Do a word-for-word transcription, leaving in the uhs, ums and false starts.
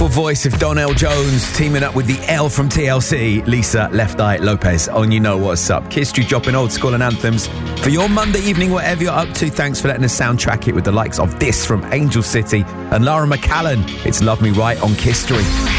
beautiful voice of Donnell Jones teaming up with the L from T L C, Lisa Left Eye Lopez on You Know What's Up. Kiss Street dropping old school and anthems for your Monday evening, whatever you're up to. Thanks for letting us soundtrack it with the likes of this from Angel City and Laura McCallan. It's Love Me Right on Kiss Street.